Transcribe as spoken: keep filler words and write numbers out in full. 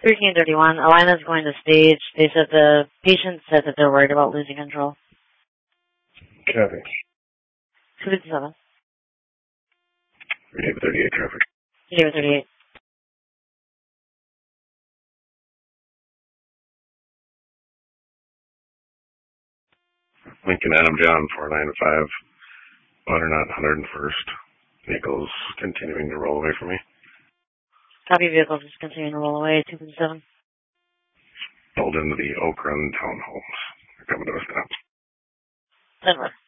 thirteen thirty-one. Alina's going to stage. They said the patient said that they're worried about losing control. Copy. two fifty-seven. David thirty-eight traffic. David thirty-eight. Lincoln Adam John four nine five. Butternut one hundred first. Vehicles continuing to roll away from me. Copy, vehicles is continuing to roll away. two fifty-seven. Pulled into the Oak Run townhomes. They're coming to a stop. Denver.